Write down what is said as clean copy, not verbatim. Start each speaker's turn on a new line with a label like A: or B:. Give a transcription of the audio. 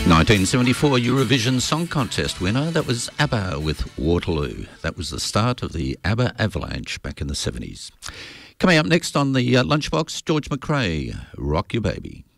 A: 1974 Eurovision Song Contest winner, that was ABBA with Waterloo. That was the start of the ABBA avalanche back in the 70s. Coming up next on the Lunchbox, George McRae, Rock Your Baby.